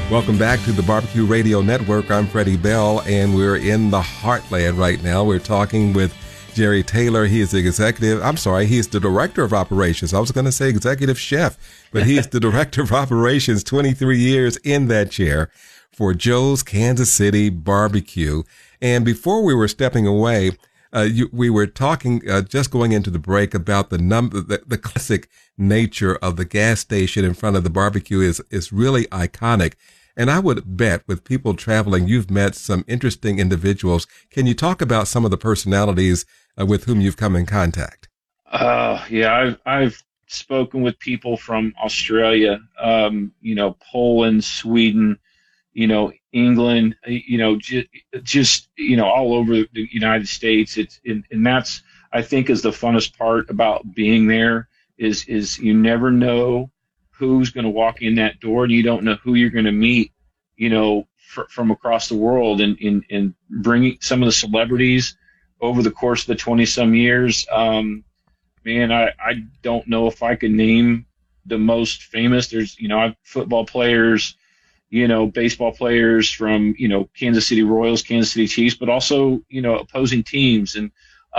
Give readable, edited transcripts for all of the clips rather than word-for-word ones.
Welcome back to the Barbecue Radio Network. I'm Freddie Bell, and we're in the heartland right now. We're talking with Jerry Taylor. He is the he's the director of operations. I was going to say executive chef, but he is the director of operations, 23 years in that chair for Joe's Kansas City Barbecue. And before we were stepping away, we were talking, just going into the break, about the classic nature of the gas station in front of the barbecue is really iconic. And I would bet with people traveling, you've met some interesting individuals. Can you talk about some of the personalities with whom you've come in contact? Yeah, I've spoken with people from Australia, Poland, Sweden, England, just all over the United States. And that's, I think, is the funnest part about being there is you never know who's going to walk in that door, and you don't know who you're going to meet, from across the world, and bringing some of the celebrities over the course of the 20 some years. Man, I don't know if I could name the most famous. There's, I've football players, baseball players from, Kansas City Royals, Kansas City Chiefs, but also, opposing teams. And,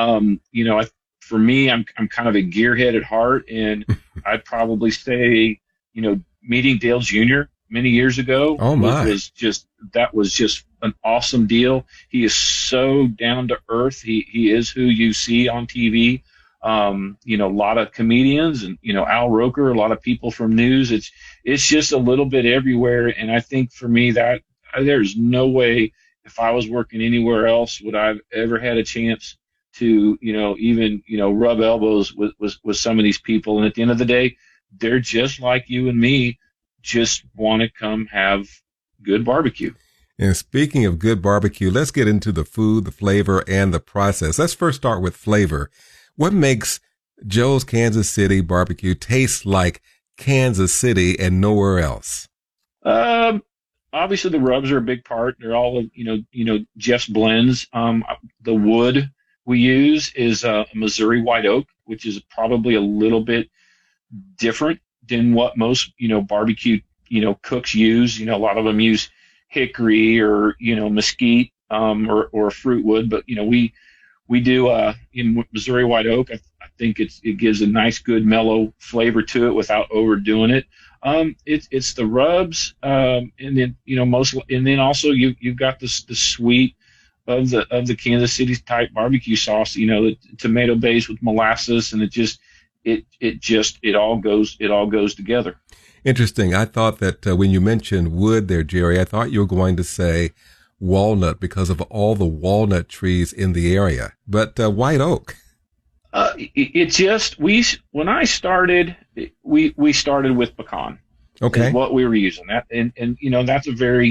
for me, I'm kind of a gearhead at heart, and I'd probably say, meeting Dale Jr. many years ago was just an awesome deal. He is so down to earth. He is who you see on TV. A lot of comedians and, Al Roker, a lot of people from news. It's just a little bit everywhere. And I think for me that there's no way if I was working anywhere else would I've ever had a chance to, even, rub elbows with some of these people. And at the end of the day, they're just like you and me, just want to come have good barbecue. And speaking of good barbecue, let's get into the food, the flavor, and the process. Let's first start with flavor. What makes Joe's Kansas City Barbecue taste like Kansas City and nowhere else? Obviously the rubs are a big part. They're all, Jeff's blends. The wood we use is a Missouri white oak, which is probably a little bit different than what most, barbecue, cooks use. A lot of them use hickory or, mesquite, or fruit wood, but, we do in Missouri white oak. I think it gives a nice, good, mellow flavor to it without overdoing it. It's the rubs, and then and then also you've got the sweet of the Kansas City type barbecue sauce. The tomato base with molasses, and it all goes together. Interesting. I thought that when you mentioned wood there, Jerry, I thought you were going to say walnut because of all the walnut trees in the area, but white oak. When I started, we started with pecan. Okay. What we were using that, and that's a very